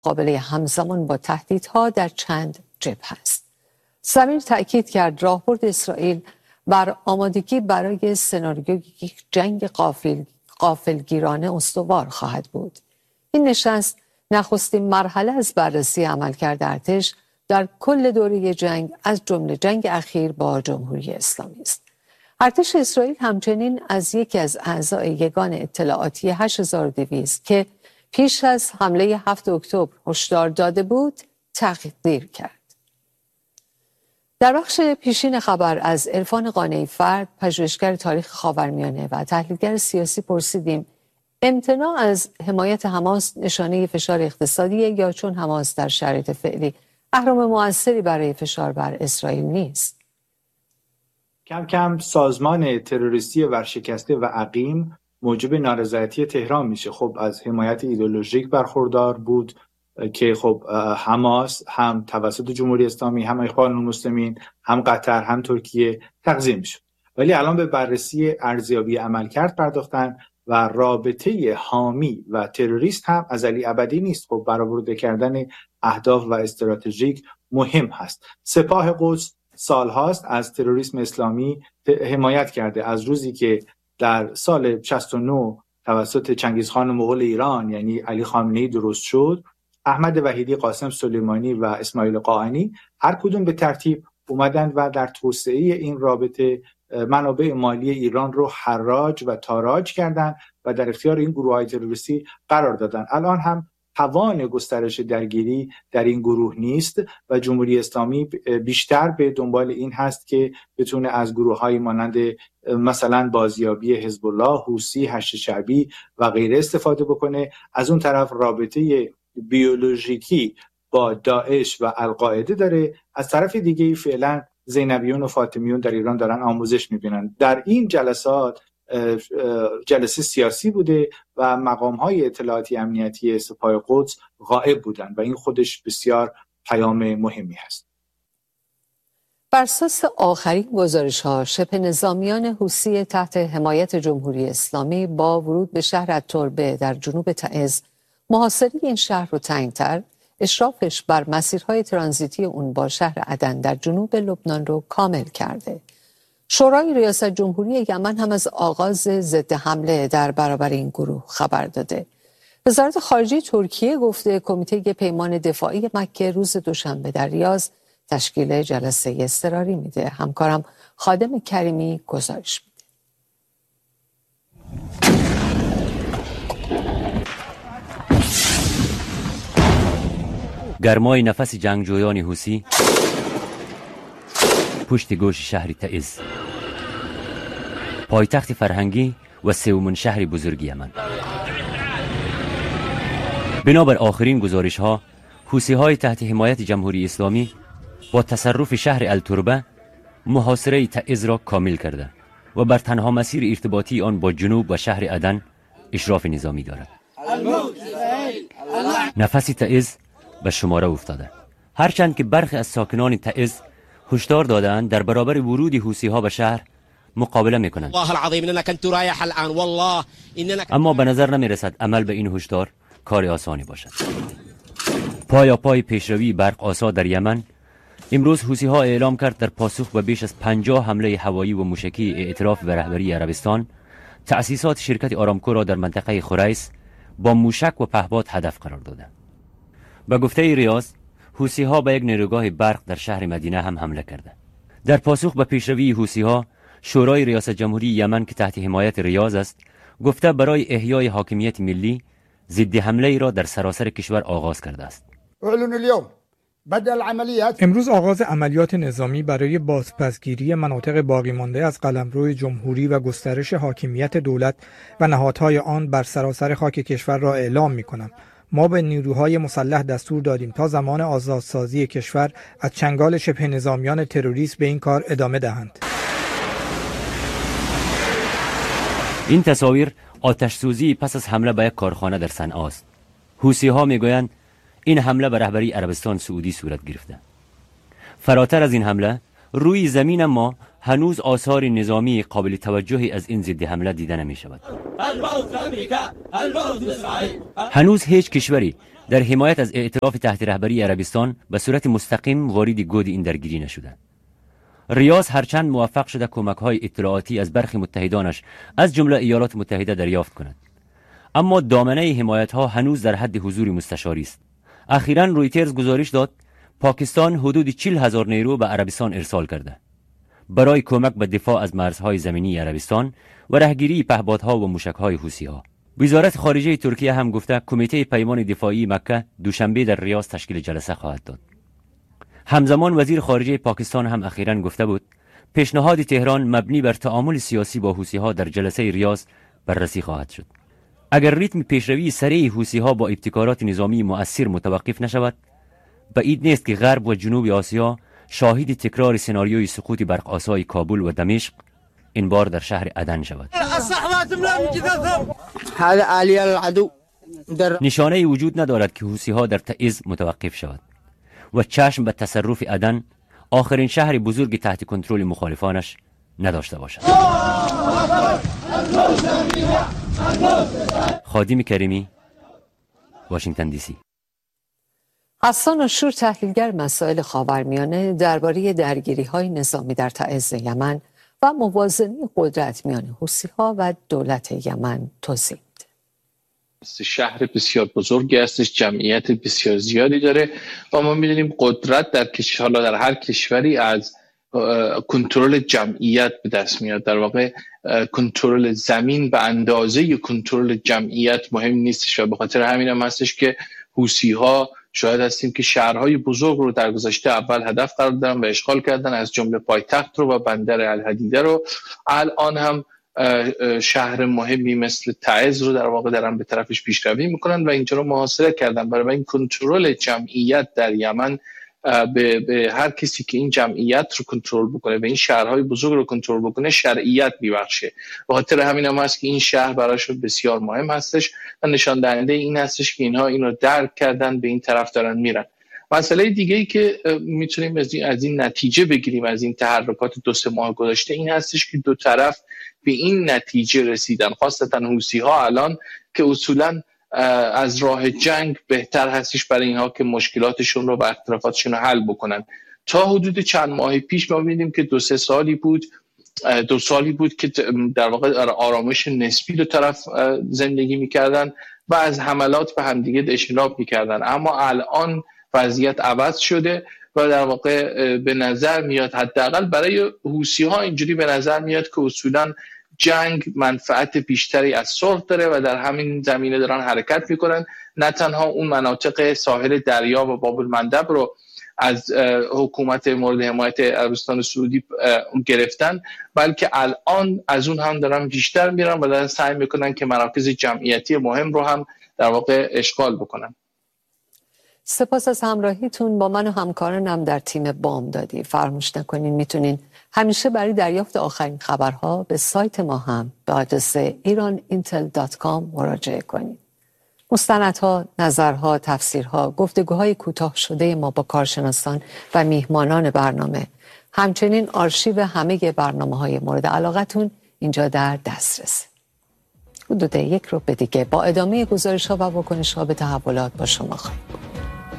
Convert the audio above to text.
مقابله همزمان با تهدیدها در چند جبهه است. سمیر تأکید کرد راهبرد اسرائیل بر آمادگی برای سناریوی یک جنگ غافلگیرانه استوار خواهد بود. این نشست نخستین مرحله از بررسی عملکرد ارتش در کل دوره جنگ از جمله جنگ اخیر با جمهوری اسلامی است. ارتش اسرائیل همچنین از یکی از اعضای یگان اطلاعاتی 8200 که پیش از حمله 7 اکتبر هشدار داده بود تقدیر کرد. در بخش پیشین خبر از عرفان قانعی فرد، پژوهشگر تاریخ خاورمیانه و تحلیلگر سیاسی پرسیدیم امتناع از حمایت حماس نشانه فشار اقتصادی یا چون حماس در شرایط فعلی اهرم موثری برای فشار بر اسرائیل نیست؟ کم کم سازمان تروریستی ورشکسته و عقیم موجب نارضایتی تهران میشه. خب از حمایت ایدئولوژیک برخوردار بود که خب حماس هم توسط جمهوری اسلامی، هم اخوان المسلمین، هم قطر، هم ترکیه تقسیم میشد. ولی الان به بررسی ارزیابی عملکرد پرداختن و رابطه حامی و تروریست هم ازلی ابدی نیست. خب برآورده کردن اهداف و استراتژیک مهم هست. سپاه قدس سالهاست از تروریسم اسلامی حمایت کرده. از روزی که در سال 69 توسط چنگیزخان مغول ایران یعنی علی خامنه‌ای درست شد، احمد وحیدی، قاسم سلیمانی و اسماعیل قاآنی هر کدوم به ترتیب اومدن و در توسعه این رابطه منابع مالی ایران رو حراج و تاراج کردند و در اختیار این گروه‌های تروریستی قرار دادن. الان هم توان گسترش درگیری در این گروه نیست و جمهوری اسلامی بیشتر به دنبال این هست که بتونه از گروه‌های مانند مثلا بازیابی حزب الله، حوثی، هشت شعبی و غیره استفاده بکنه. از اون طرف رابطه بیولوژیکی با داعش و القاعده داره. از طرف دیگه فعلا زینبیون و فاطمیون در ایران دارن آموزش میبینن. در این جلسات جلسه سیاسی بوده و مقام‌های اطلاعاتی امنیتی سپاه قدس غائب بودن و این خودش بسیار پیام مهمی هست. بر اساس آخرین گزارش‌ها شبه نظامیان حوثی تحت حمایت جمهوری اسلامی با ورود به شهر التربه در جنوب تعز محاصره این شهر رو تنگ‌تر، اشرافش بر مسیرهای ترانزیتی اون با شهر عدن در جنوب لبنان رو کامل کرده. شورای ریاست جمهوری یمن هم از آغاز ضد حمله در برابر این گروه خبر داده. وزارت خارجه ترکیه گفته کمیته پیمان دفاعی مکه روز دوشنبه در ریاض تشکیل جلسه اضطراری میده. همکارم خادم کریمی گزارش میده. گرمای نفس جنگجویان حوثی پشت گوش شهر تعز، پایتخت فرهنگی و سومین شهر بزرگ یمن. بنابر آخرین گزارش ها، حوثی های تحت حمایت جمهوری اسلامی با تصرف شهر التربه محاصره تعز را کامل کرده و بر تنها مسیر ارتباطی آن با جنوب و شهر عدن اشراف نظامی دارد. نفس تعز به شماره افتاده، هرچند که برخی از ساکنان تعز هشدار دادند در برابر ورود حوثی ها به شهر مقابله میکنند. اما به نظر نمی رسد عمل به این هشدار کار آسانی باشد. پایا پای پیشروی برق آسا در یمن، امروز حوثی ها اعلام کرد در پاسخ به بیش از 50 حمله هوایی و موشکی ائتلاف به رهبری عربستان، تأسیسات شرکت آرامکو را در منطقه خریس با موشک و پهپاد هدف قرار داده. به گفته ریاض، حوثی ها به یک نیروگاه برق در شهر مدینه هم حمله کرده. در پاسخ به پیشروی حوثی ها، شورای ریاست جمهوری یمن که تحت حمایت ریاض است، گفته برای احیای حاکمیت ملی ضد حمله ای را در سراسر کشور آغاز کرده است. امروز آغاز عملیات نظامی برای بازپسگیری مناطق باقی مانده از قلمرو جمهوری و گسترش حاکمیت دولت و نهادهای آن بر سراسر خاک کشور را اعلام می‌کنم. ما به نیروهای مسلح دستور دادیم تا زمان آزادسازی کشور از چنگال شبه نظامیان تروریست به این کار ادامه دهند. این تصاویر آتش سوزی پس از حمله به یک کارخانه در صنعا است. حوثی ها میگویند این حمله به رهبری عربستان سعودی صورت گرفته. فراتر از این حمله، روی زمین ما هنوز آثار نظامی قابل توجهی از این ضد حمله دیده نمی شود. هنوز هیچ کشوری در حمایت از ائتلاف تحت رهبری عربستان به صورت مستقیم وارد گود این درگیری نشده. ریاض هرچند موفق شده کمک‌های اطلاعاتی از برخی متحدانش از جمله ایالات متحده دریافت کند، اما دامنه حمایت‌ها هنوز در حد حضور مستشاری است. اخیراً رویترز گزارش داد پاکستان حدود 40,000 نیرو به عربستان ارسال کرده برای کمک به دفاع از مرزهای زمینی عربستان و رهگیری پهپادها و موشک‌های حوثی‌ها. وزارت خارجه ترکیه هم گفته کمیته پیمان دفاعی مکه دوشنبه در ریاض تشکیل جلسه خواهد داد. همزمان وزیر خارجه پاکستان هم اخیراً گفته بود پیشنهاد تهران مبنی بر تعامل سیاسی با حوثی‌ها در جلسه ریاض بررسی خواهد شد. اگر ریتم پیشروی سریع حوثی‌ها با ابتکارات نظامی مؤثر متوقف نشود، بعید نیست که غرب و جنوب آسیا شاهد تکرار سناریوی سقوط برق‌آسای کابل و دمشق این بار در شهر عدن شود. نشانه وجود ندارد که حوثی‌ها در تعز متوقف شود و چشم به تصرف عدن، آخرین شهر بزرگ تحت کنترل مخالفانش، نداشته باشد. خادم کریمی، واشنگتن دی سی. حسان آشور تحلیلگر مسائل خاورمیانه درباره درگیری‌های نظامی در تعز یمن و موازنه قدرت میان حوثی‌ها و دولت یمن توضیح می‌دهد. شهر بسیار بزرگی هستش، جمعیت بسیار زیادی داره و ما می‌دونیم قدرت در هر کشوری از کنترل جمعیت به دست میاد. در واقع کنترل زمین به اندازه کنترل جمعیت مهم نیستش و به خاطر همین هم هستش که حوثی‌ها شاهد هستیم که شهرهای بزرگ رو در گذشته اول هدف قرار دادن و اشغال کردن، از جمله پایتخت رو و بندر الحدیده رو. الان هم شهر مهمی مثل تعز رو در واقع دارن به طرفش پیشروی میکنن و اینجا رو محاصره کردن. برای این کنترل جمعیت در یمن به هر کسی که این جمعیت رو کنترل بکنه و این شهرهای بزرگ رو کنترل بکنه شرعیت میبخشه. به خاطر همین هم هست که این شهر براشون بسیار مهم هستش و نشان دهنده این هستش که اینها اینو درک کردن، به این طرف دارن میرن. مسئله دیگه ای که میتونیم از این نتیجه بگیریم از این تحرکات 2-3 ماه گذشته این هستش که دو طرف به این نتیجه رسیدن، خاصتا حوثی‌ها الان که اصولاً از راه جنگ بهتر هستش برای اینها که مشکلاتشون رو و اختلافاتشون رو حل بکنن. تا حدود چند ماه پیش ما می‌دیدیم که 2-3 سالی بود که در واقع آرامش نسبی دو طرف زندگی می‌کردن و از حملات به همدیگه اجتناب می‌کردن، اما الان وضعیت عوض شده و در واقع به نظر میاد حداقل برای حوثی‌ها اینجوری به نظر میاد که اصولاً جنگ منفعت بیشتری از صلح داره و در همین زمینه دارن حرکت میکنن. نه تنها اون مناطق ساحل دریا و باب المندب رو از حکومت مورد حمایت عربستان سعودی گرفتن، بلکه الان از اون هم دارن بیشتر میرن و دارن سعی میکنن که مراکز جمعیتی مهم رو هم در واقع اشغال بکنن. سپاس از همراهیتون با من و همکارانم در تیم بامدادی. فراموش نکنین میتونین همیشه برای دریافت آخرین خبرها به سایت ما هم به آدرس iranintel.com مراجعه کنید. مستندها، نظرها، تفسیرها، گفتگوهای کوتاه شده ما با کارشناسان و میهمانان برنامه، همچنین آرشیو همه برنامه‌های مورد علاقتون اینجا در دسترس. حدود 1 ربع دیگه با ادامه گزارش‌ها و واکنش‌ها به تحولات با شما خواهیم بود.